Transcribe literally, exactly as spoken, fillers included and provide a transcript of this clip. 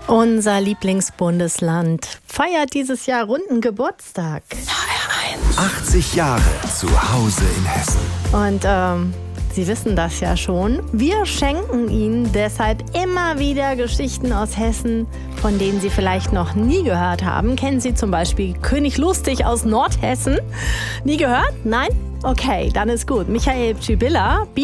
Unser Lieblingsbundesland feiert dieses Jahr runden Geburtstag. achtzig Jahre zu Hause in Hessen. Und ähm, Sie wissen das ja schon. Wir schenken Ihnen deshalb immer wieder Geschichten aus Hessen, von denen Sie vielleicht noch nie gehört haben. Kennen Sie zum Beispiel König Lustig aus Nordhessen? Nie gehört? Nein? Okay, dann ist gut. Michael Pschybilla